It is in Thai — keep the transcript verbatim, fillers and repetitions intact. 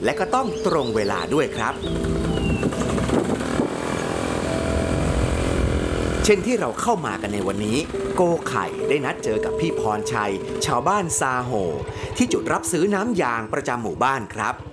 และก็ต้องตรงเวลาด้วยครับเช่นที่เราเข้ามากันในวันนี้โกไข่ได้นัดเจอกับพี่พรชัยชาวบ้านซาโฮที่จุดรับซื้อน้ำยางประจำหมู่บ้านครับ